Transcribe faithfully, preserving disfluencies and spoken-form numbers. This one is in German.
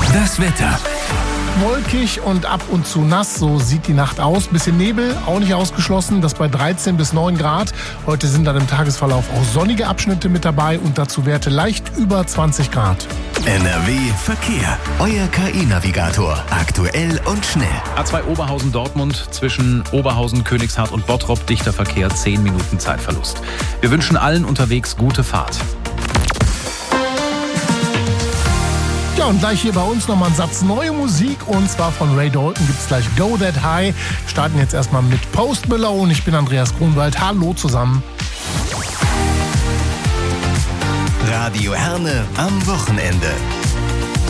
Das Wetter. Wolkig und ab und zu nass, so sieht die Nacht aus. Bisschen Nebel, auch nicht ausgeschlossen, das bei dreizehn bis neun Grad. Heute sind dann im Tagesverlauf auch sonnige Abschnitte mit dabei und dazu Werte leicht über zwanzig Grad. N R W Verkehr. Euer K I-Navigator. Aktuell und schnell. A zwei Oberhausen-Dortmund zwischen Oberhausen, Königshardt und Bottrop. Dichter Verkehr, zehn Minuten Zeitverlust. Wir wünschen allen unterwegs gute Fahrt. Ja, und gleich hier bei uns nochmal ein Satz neue Musik, und zwar von Ray Dalton gibt's gleich Go That High. Wir starten jetzt erstmal mit Post Malone. Ich bin Andreas Grunwald. Hallo zusammen. Radio Herne am Wochenende.